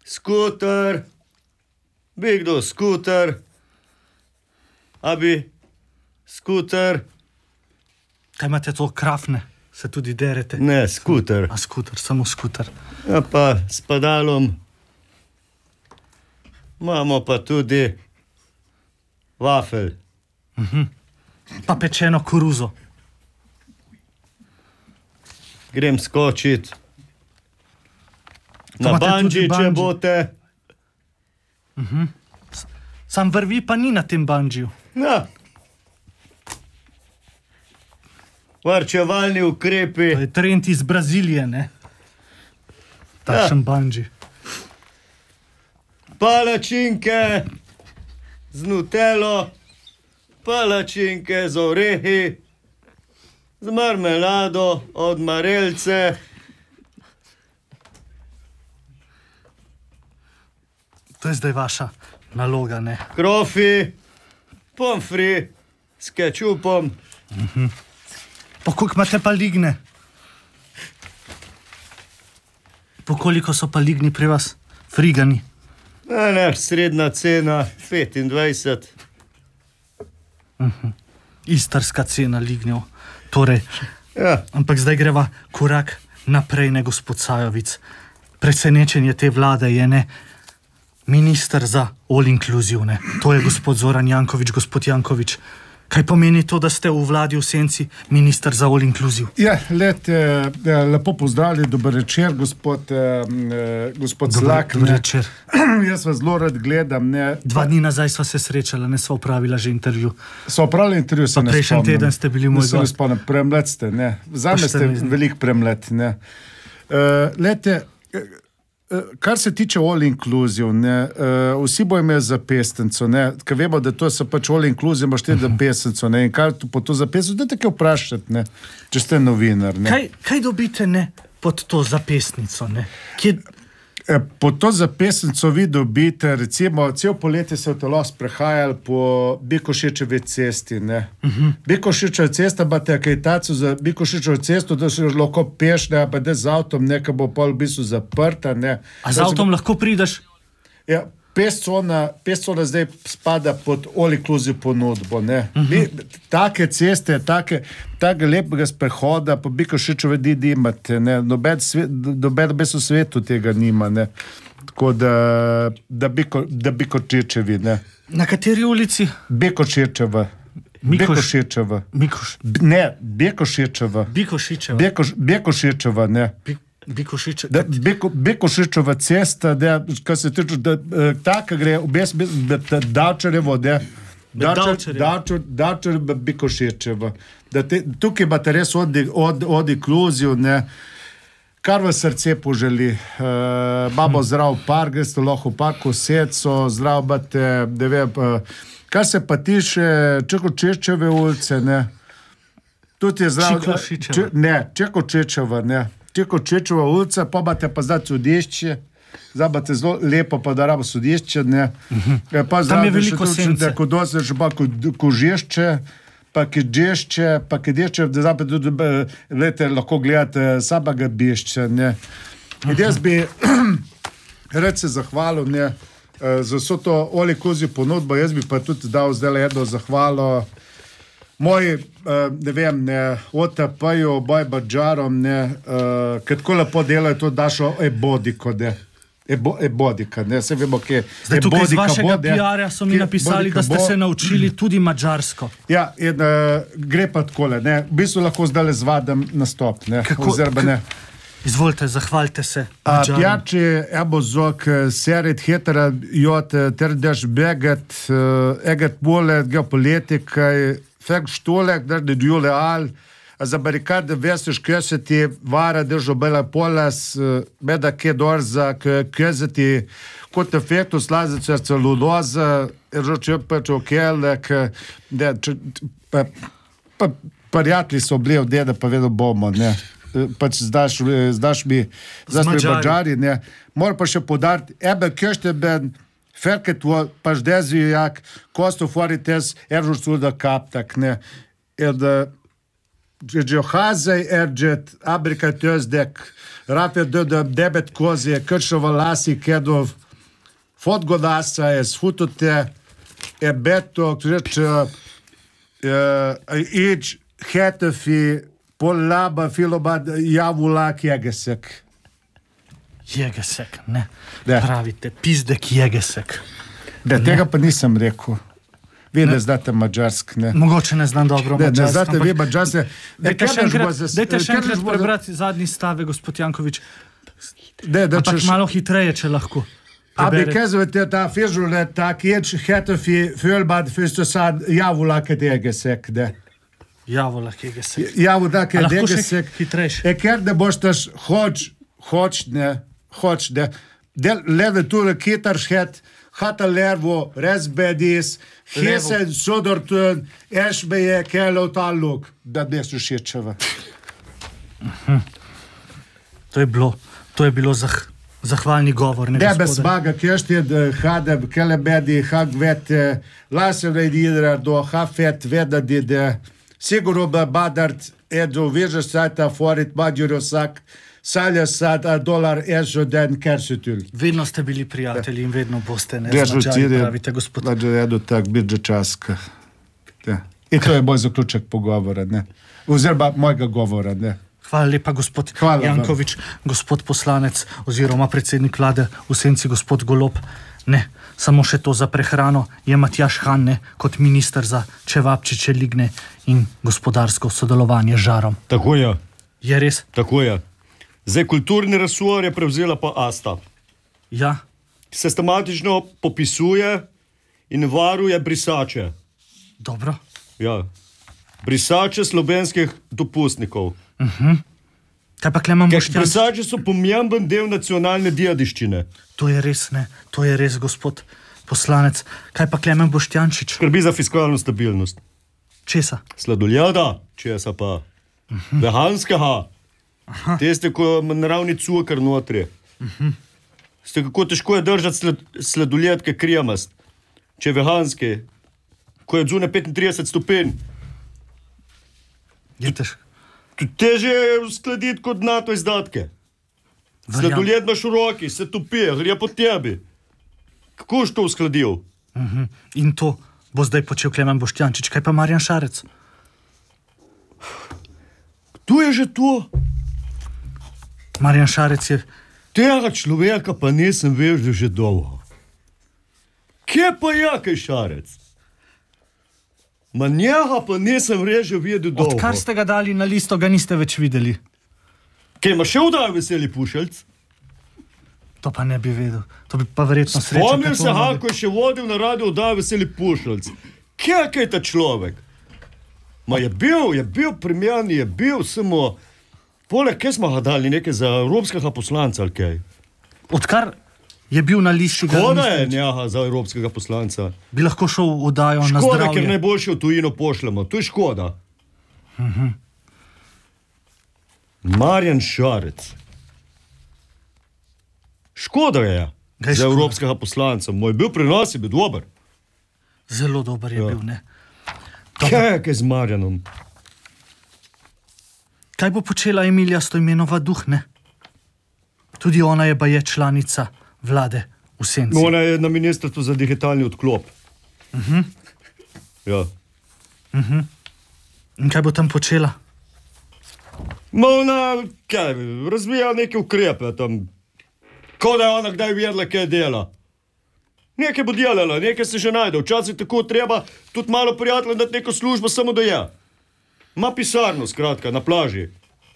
Skuter. Bi kdo skuter? Abi, skuter. Kaj imate to krafne? Se tudi derete? Ne, skuter. A skuter, samo skuter. Ja pa s padalom. Imamo pa tudi vafel. Pa pečeno koruzo. Grem skočit. To Na imate bungee, tudi če bungee? bote. Sam vrvi pa ni na tem bungee. Ja. Varčevalni ukrepi. To je trend iz Brazilije, ne? Takšen bungee. Palačinke z nutelo, palačinke z orehi, z marmelado od marelce. To je zdaj vaša naloga, ne? Krofi, pomfri s kečupom. Po koliko imate pa ligne? Po koliko so pa ligni pri vas? Frigani. Ne, srednja cena 25. Istarska cena lignjev. Torej, Ja, ampak zdaj greva korak naprej, ne, gospod Sajovic. Presenečenje te vlade je, ne, minister za all inclusive, ne. To je gospod Zoran Janković. Gospod Janković, kaj pomeni to, da ste v vladi v senci minister za all inclusive? Ja, lepo pozdravljeni, dober večer, gospod Slak. Dober večer. Jaz vas zelo rad gledam. Ne. 2 dni nazaj sva se srečala, ne, sva opravila že intervju. So opravili intervju, se Pa ne prejšnji spomnim. teden ste bili moj Se ne gost. spomnim, premlad ste, ne. Zame ste Pošteni. velik premlad, ne. Kar se tiče all inclusive, ne, vsi bojo imeli zapestnico, ne, ker vemo, da to so pač all inclusive, imaš te zapestnico, ne, in kaj po to zapestnico, dajte kaj vprašati, ne, če ste novinar, ne. Kaj dobite, ne, pod to zapestnico, ne? Kje... Po to zapestnico vi dobite, recimo, cel poletje se v telo sprehajali po Bikošičevi cesti, ne. Bikošičeva cesta, imate akreditacijo za Bikošičevo cesto, da se lahko peš, ne, pa da z avtom, ne, ki bo pol v bistvu zaprta, ne. A z avtom lahko prideš? Ja, pes cona zdaj spada pod all inclusive ponudbo, ne. Take ceste, take lepega sprehoda po Bikošičevi imate, ne. Noben v svetu tega nima, ne. Tako da Bikošičevi, ne. Na kateri ulici? Bikošičeva. Bikošičeva. Ne, Bikošičeva. Bikošičeva, ne. Bikošičeva. Bikošičeva cesta, kar se tiče, taka gre, Davčarjevo, Davčar Bikošičeva. Tukaj imate res od inkluzijo, ne, kar v srce poželi. Imamo zdrav park, greste lahko v parku Seco, zdrav imate, ne vem, kar se pa tiče Čekočečeve ulice, ne, tudi je zdrav... Čikošičeva. Ne, Čekočečeva, ne. Čekočečeva ulica, pa imate pa zdaj sodišče, zdaj imate zelo lepo, pa da rabo sodišče, ne. Tam je veliko sence. Ko dosti že pa kožešče, pa keđešče, pa keđešče, da zdaj pa tudi, gledajte, lahko gledate samega bišče, ne. In jaz bi rad se zahvalil, ne, za vso to all inclusive ponudbo, jaz bi pa tudi dal zdaj eno zahvalo moji, ne vem, ne, OTP-ju, Boj Badžarom, ne, ker tako lepo delajo to dašo ebodiko, ne. Ebodika, ne, se vemo, kje Zdaj tukaj z ebodika vašega bo, ne. PR-ja so mi Kje napisali, ebodika da ste bo. se naučili tudi madžarsko. Ja, in gre pa takole, ne, v bistvu lahko zdaj zvadam nastop, ne, oziroma ne. Izvolite, zahvalite se. Pijači, ebozok, seret, hetera, jot, ter daš begat, egat mole, geopolitikaj, fek štolek, da djule al, za barikade vestiš köseti, vara držo bela polas, beda ke dorza, köseti, kot efektu slazica celuloza, roče pač okelek, pa prijatelji so bili od deda, pa vedno bomo, ne. Pač zdaš mi Mađari, ne. Moram pa še podariti, ebe köšteben, ferket vo, pač dezvijak, kosto forites, eržuč da kaptak, ne. Hazaj Erđet, Abrika Tözdek, Rafe Debet Kozje, Kršova Lasi Kedov, Fotgodasa je sfutute, Beto, Ić, Hetefi, Polaba, Filobad, Javulak, Jegesek. Jegesek, ne? Da. Pravite, pizdek Jegesek. Da, tega pa nisem rekel. Vi ne znate mađarsk, ne? Mogoče ne znam dobro Ne mađarsko. znate vi mađarske. Dajte še enkrat prebrati zadnji stave, gospod Janković. Ampak malo hitreje, če lahko. Abi kezvete ta fizsule, ta kiec hetefi fölbad főztöszád javulak Jegesek, de. Javulak Jegesek. Javulak A lahko še Jegesek. hitrejše? Ker da boštaš hoč, de. Leve tule kitaršhet, hata lervo, rezbedis, hesen sodortön, esbeje kellő talluk, da desu šečeva. To je bilo zahvalni govor, ne Debe gospode. smaga kješted, hadeb, kelebedi, hagvet, lasele idra do hafet, vedadi, de siguro ba badart, edu vižas sajta, forit mađurosak, $100 ežoden kersütül. Vedno ste bili prijatelji in vedno boste, ne? Držu Z Mađari, cilje, pravite, gospod. edu tak, bidže časka. I to je moj zaključek pogovora, ne? Oziroma mojega govora, ne? Hvala lepa, gospod Hvala vam. Janković, gospod poslanec oziroma predsednik vlade v senci, gospod Golob. Ne, samo še to za prehrano je Matjaž Han, ne, kot minister za čevapčiče, ligne in gospodarsko sodelovanje z žarom. Tako je, Je res? tako je. Zdaj kulturni resor je prevzela pa Asta. Ja, Sistematično popisuje in varuje brisače. dobro. Ja. Brisače slovenskih dopustnikov. Kaj pa Klemen Ker Boštjančič? brisači so pomemben del nacionalne dediščine. To je res, ne, to je res, gospod poslanec. Kaj pa Klemen Boštjančič? Skrbi za fiskalno stabilnost. Česa? Sladoljada, česa pa. Veganskega. Tiste, ko ima naravni cukor notri. Ste, kako težko je držati sladoljed, ki je kremast. Če je veganski, ko je zunaj 35 stopinj. Je težko. Teže je uskladiti kot NATO izdatke. Sladoled imaš v roki, se topi, gre po tebi. Kako si to uskladil? In to bo zdaj počel Klemen Boštjančič. Kaj pa Marjan Šarec? Tu je že to. Marjan Šarec je... Tega človeka pa nisem videl že dolgo. Kje pa je kaj Šarec? Ma njega pa nisem reže videl dolgo. Odkar ste ga dali na listo, ga niste več videli. Kaj ima še vdaj veseli pušelc? To pa ne bi vedel. To bi pa verjetno srečal. Spomnim se, ko je še vodil na radio vdaj veseli pušelc. Kje je ta človek? Ma je bil primjerni, je bil samo... Poleg, kaj smo ga dali, nekaj za evropskega poslanca ali kaj? Odkar je bil na listi, ga Škoda niste je več- njega za evropskega poslanca. bi lahko šel v oddajo na Škoda, ker zdravje. najboljše v tujino pošljemo. To je škoda. Marjan Šarec. Škoda je Ga je za škoda. evropskega poslanca. Moj bil prenos je bil dober. Zelo dober je Ja. bil, ne. Kaj je kaj z Marjanom? Kaj bo počela Emilija Stojmenova Duh, ne? Tudi ona je baje članica vlade v senci. Ona je na ministrstvu za digitalni odklop. Ja. In kaj bo tam počela? Ma ona, kaj, razvija neke ukrepe tam. Ko da je ona kdaj vedela, kaj dela. Nekaj bo delala, nekaj se že najde. Včasih tako treba tudi malo prijateljem dati neko službo, samo da je. Ma pisarno, skratka, na plaži.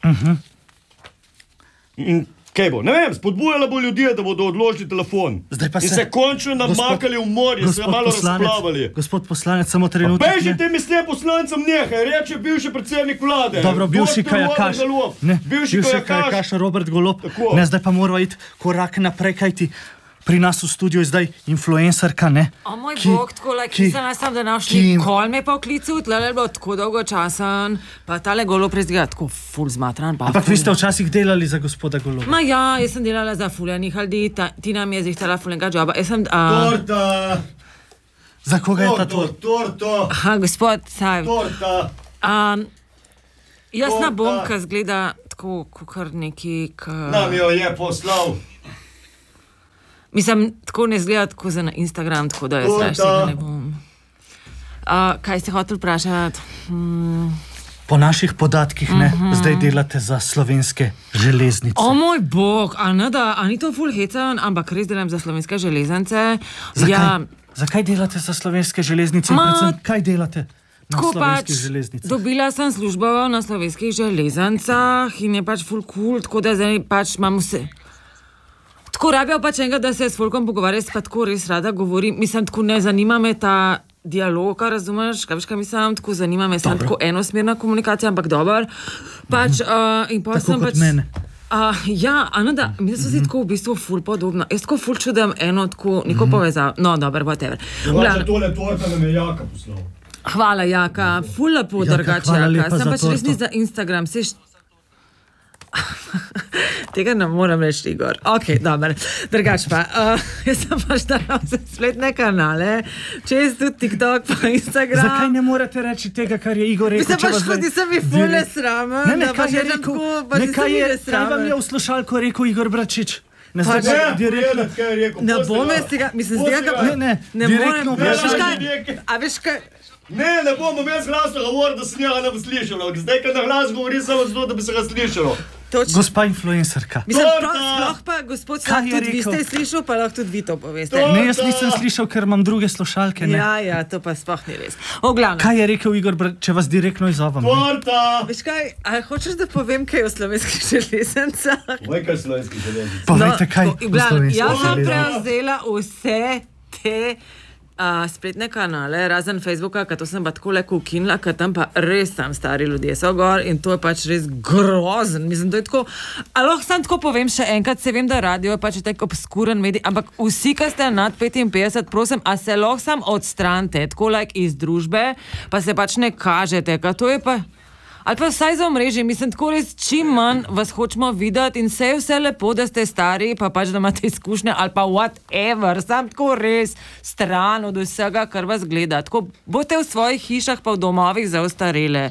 In kaj bo? Ne vem, spodbujala bo ljudi, da bodo odložili telefon. Zdaj pa In se- se končno namakali v morje, se malo razplavali. Gospod poslanec, samo trenutek. ne. Bežite mi s tem poslancem nehaj, reče bivši predsednik vlade. Dobro, bivši Doktor Robert kajakaš. Golob. Ne, Bivši kajakaš. Robert Golob. Tako. Ne, zdaj pa morava iti korak naprej, kajti pri nas v studiu je zdaj influencerka, ne? O moj bog, tako ki sem jaz tam današnji ki- kol me pa vklical, tle je bilo tako dolgo časa, pa tale golo prezdiga tako ful zmatran. Pa Ampak vi ste včasih delali za gospoda Goloba. Ma ja, jaz sem delala za fuljanih ljudi, ti nam je zihtala fuljenega džoba. Jaz sem, Torta! Za koga je ta to? Torto! aha, gospod, saj, Torta! Jaz ne bom, Torta. ker zgleda tako, kot neki. Nam jo je poslal. Mislim, tako ne zgleda tako za na Instagram, tako da jaz Torta. raje tega ne bom. Kaj ste hotel vprašati? Po naših podatkih ne, zdaj delate za Slovenske železnice. O moj bog, a ni to full hecen, ampak res delam za Slovenske železnice. Zakaj? Zakaj delate za Slovenske železnice? In predvsem, kaj delate na Tako Slovenskih pač, železnicah? dobila sem službo na Slovenskih železnicah in je pač full cool, tako da zdaj pač imam vse. Tako rabijo pač enega, da se s folkom pogovarjam, pa tako res rada govorim. Mislim, tako ne zanima me ta dialog, razumeš, kaj veš, kaj mislim, tako zanima me samo tako enosmerna komunikacija, ampak dober. Pač, in pa Tako sem kot pač... mene. Ja, Anada, mi smo si tako v bistvu ful podobna. Jaz tako ful čudem eno tako neko povezavo. No, dobro, whatever. V glavnem, Tole torta nam je Jaka poslal. hvala, Jaka, ful lepo drugače, hvala Jaka. lepa Sem za pač res ni torto. za Instagram, Tega ne morem reči, Igor. Ok, dobro. Drugač pa, jaz sem pač dala vse spletne kanale, čez tudi TikTok pa Instagram. Zakaj ne morete reči tega, kar je Igor rekel? Mislim, če pač vas zdaj tudi se mi ful ne direkt- sramem, Ne, da kaj pač je rečem rekel? tako, pač Ne, se kaj mi je, ne kaj vam sramem. je v slušalko rekel Igor Bračič? Ne, zdaj Ne, direktno. kaj je rekel. Ne pusti bom ga. jaz tega, mislim, z Pusti tega ga. ga... Ne, ne direktno morem. Veš vprašaj. kaj? A veš kaj? Ne bom jaz glasno govoril, da se njega ne bo slišalo. Zdaj, kad na glas govori, samo zato, da bi se ga slišalo. Točno. Gospa influencerka. Mislim, Torta! sploh pa, gospod, Kaj je tudi vi rekel? ste slišali, pa lahko tudi vi to poveste. To- Ne, jaz nisem slišal, ker imam druge slušalke. Ne. Ja, to pa sploh ni res. O glavnem. Kaj je rekel Igor Bračič, če vas direktno izzovem? ne? Torta! Veš kaj, a hočeš, da povem, kaj je o slovenskih železnicah? Povej, kaj slovenski železnici. Povejte, kaj tako, v glavnem, slovenskih jaz sem železnicah. prevzela vse te spletne kanale, razen Facebooka, ker to sem pa tako lepo ukinila, ker tam pa res tam stari ljudje so gor in to je pač res grozen. Mislim, to je tako, a lahko sam tako povem še enkrat, se vem, da radio je pač tak obskuren medij, ampak vsi, ki ste nad 55, prosim, a se lahko sam odstranite, tako iz družbe, pa se pač ne kažete, ker to je pa... Ali pa vsaj za omrežje, mislim, tako res čim manj vas hočemo videti in vse lepo, da ste stari, pa pač da imate izkušnje ali pa whatever, sam tako res stran od vsega, kar vas gleda. Tako boste v svojih hišah pa v domovih za ostarele.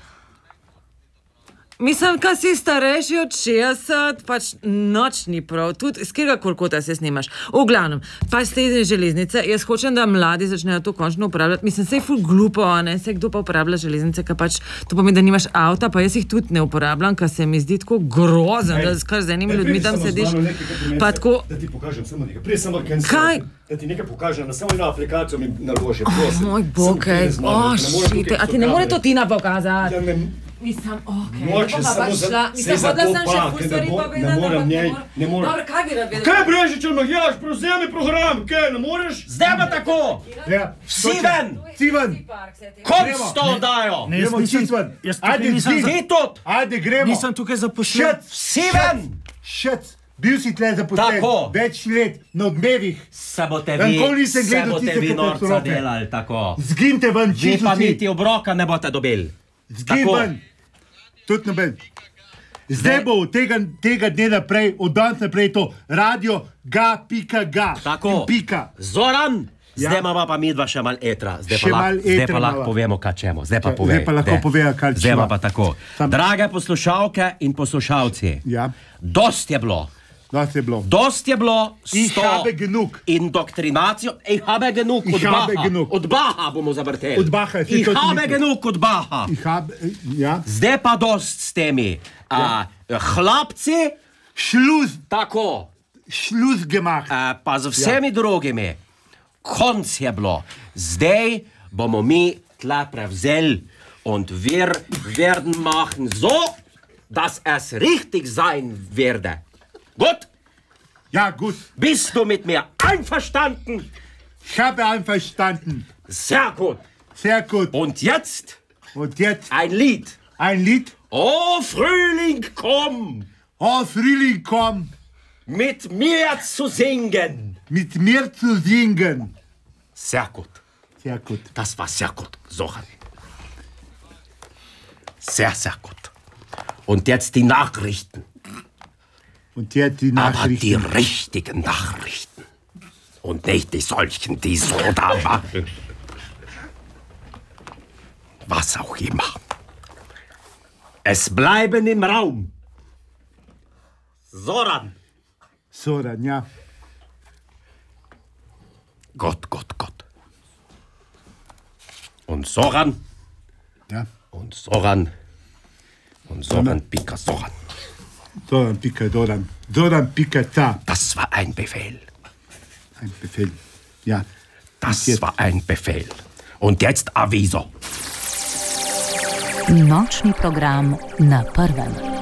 Mislim, kaj si starejši od 60, pač noč ni prav, tudi z kjerega kota se snimaš. V glavnem, pač te železnice, jaz hočem, da mladi začnejo to končno uporabljati. Mislim, se je ful glupo, a ne, se kdo pa uporablja železnice, ker pač to pomeni, da nimaš avta, pa jaz jih tudi ne uporabljam, ker se mi zdi tako grozen, da kar z enimi ljudmi tam sediš. Pa tako, Da ti pokažem samo nekaj. Prej samo cancel. Kaj? Da ti nekaj pokažem, na samo eno aplikacijo mi naloži. prosim. moj bog, Samo prej z mano, ne morem tukaj a ti ne more to Tina pokazati? Ja, ne, Mislim, okej, Noče, pa samo pač za- šla, saj mislim, za hodila to sem pa, še ful ker stvari ne povedati, morem ampak njej, ne morem. Dobro, kaj bi rad vedela? Kaj brežič, Almahjaš, prevzemi program, kaj, ne moreš? Zdaj pa tako, Ja, vsi ven, si ven. konc to oddajo. Ne, jaz Gremo nisem, čisto ven. jaz Ajde, tukaj nisem, zdi. za, Ti tudi, Ajde, gremo. nisem tukaj zaposlen. Šet, vsi ven. šet. Bil si tle zaposlen Tako. več let na odmevih. Se boste Nikoli nisem se gledal boste tiste vi norca katastrofe. delali tako. Zginite ven, Vi čisto pa vsi. niti obroka ne boste dobili. Zgin Tako. ven. Tudi noben. Zdaj bo od tega dne naprej, od danes naprej to radio ga.ga. Tako. In pika. Zoran, Ja. zdaj imamo pa midva še malo etra. Zdaj Še pa, malo zdaj etra pa lahko imava. povemo, kaj čemo. Zdaj pa Ja, povej. zdaj pa lahko daj. povejo, kaj Zdaj čemo. pa tako. Sam- Drage poslušalke in poslušalci, Ja, dost je bilo. dosti je bilo. Dost je bilo Ich habe genug. indoktrinacijo. Ich habe genug Ich od habe Baha. genug. Od Baha bomo zavrteli. Od Baha, saj Ich to ti habe mislim. genug od Baha. Ja. Zdaj pa dost s temi. Hlapci, tako, Šluz gemacht. pa z vsemi drugimi. Konc je bilo. Zdaj bomo mi tle prevzeli und wir werden machen so, dass es richtig sein werde. Gut? Ja, gut. Bist du mit mir einverstanden? Ich habe einverstanden. Sehr gut. Sehr gut. Und jetzt Und jetzt ein Lied. ein Lied. Oh, Frühling, komm, Oh, Frühling, komm, mit mir zu singen. mit mir zu singen. Sehr gut. Sehr gut. Das war sehr gut, Soran. Sehr, sehr gut. Und jetzt die Nachrichten. Und jetzt die Aber die Nachrichten. richtigen Nachrichten. Und nicht die solchen, die so da machen. Was auch immer. Es bleiben im Raum Zoran. Zoran, ja. Gott. Und Zoran. Ja. Und Zoran. Und Zoran Pika Zoran. Zoran pika Zoran. Zoran pika ta. Das war ein Befehl. Ein Befehl. Ja. Das war ein Befehl. Und jetzt Aviso. Nočni program na Prvem.